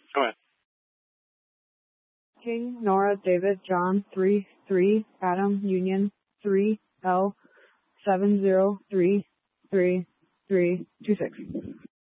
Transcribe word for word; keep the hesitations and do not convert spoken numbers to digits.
Go ahead. King, Nora, David, John, three, three, Adam, Union, three, L, seven, zero, three, three, three, two, six.